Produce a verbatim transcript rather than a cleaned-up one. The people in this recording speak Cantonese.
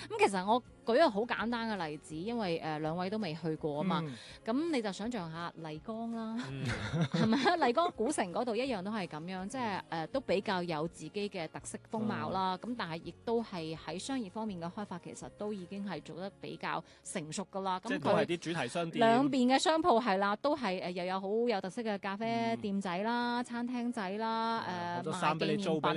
咁其實我舉一個好簡單嘅例子，因為誒、呃、兩位都未去過啊嘛。咁、嗯、你就想象下麗江啦，係咪啊？麗江古城嗰度一樣都係咁樣，即係誒、呃、都比較有自己嘅特色風貌啦。咁、嗯、但係亦都係喺商業方面嘅開發，其實都已經係做得比較成熟噶啦。咁即係都係啲主題商店。 兩邊嘅商鋪係啦，都係誒又有好有特色嘅咖啡店仔啦、嗯、餐廳仔啦、誒、呃、賣紀念品。